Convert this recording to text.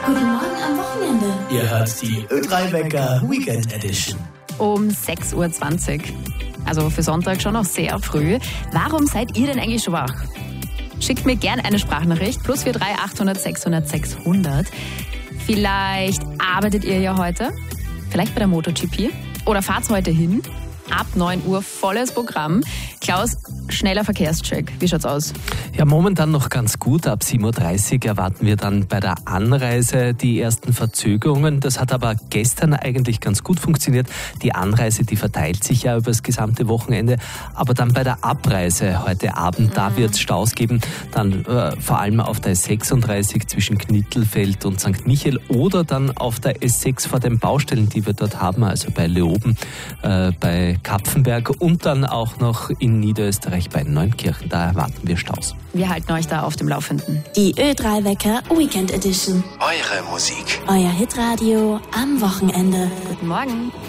Guten Morgen am Wochenende. Ihr hört die Ö3 Wecker Weekend Edition. Um 6.20 Uhr. Also für Sonntag schon noch sehr früh. Warum seid ihr denn eigentlich schon wach? Schickt mir gerne eine Sprachnachricht. +43 800 600 600. Vielleicht arbeitet ihr ja heute. Vielleicht bei der MotoGP. Oder fahrt heute hin. Ab 9 Uhr volles Programm. Klaus, schneller Verkehrscheck. Wie schaut's aus? Ja, momentan noch ganz gut. Ab 7.30 Uhr erwarten wir dann bei der Anreise die ersten Verzögerungen. Das hat aber gestern eigentlich ganz gut funktioniert. Die Anreise, die verteilt sich ja über das gesamte Wochenende. Aber dann bei der Abreise heute Abend, da wird es Staus geben. Dann vor allem auf der S36 zwischen Knittelfeld und St. Michael oder dann auf der S6 vor den Baustellen, die wir dort haben, also bei Leoben, bei Kapfenberg und dann auch noch in Niederösterreich bei Neunkirchen. Da erwarten wir Staus. Wir halten euch da auf dem Laufenden. Die Ö3 Wecker Weekend Edition. Eure Musik. Euer Hitradio am Wochenende. Guten Morgen.